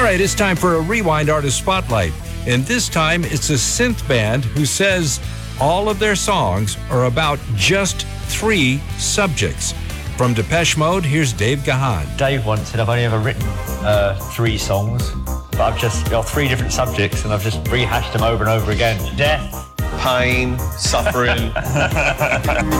All right, it's time for a Rewind Artist Spotlight. And this time, it's a synth band who says all of their songs are about just 3 subjects. From Depeche Mode, here's Dave Gahan. Dave once said I've only ever written 3 songs, but I've just got 3 different subjects and I've just rehashed them over and over again. Death, pain, suffering.